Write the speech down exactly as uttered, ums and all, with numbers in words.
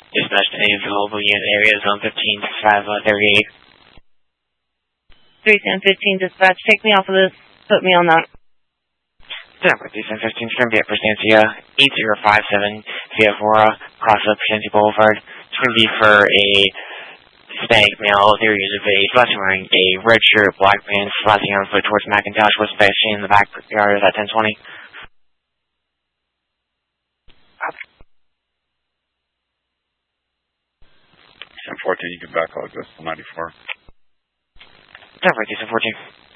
Dispatch to any available unit area, zone fifteen to five thirty-eight. three ten fifteen dispatch, take me off of this, put me on that. Denver three ten fifteen, it's going to be at Presencia, eight zero five seven Via Fora, across the Presencia Boulevard. It's going to be for a Hispanic male, their use of age, flashing wearing a red shirt, black pants, flashing on foot towards McIntosh, was flashing in the backyard at ten twenty. ten fourteen, you can back out, go to ninety-four. Denver three ten fourteen.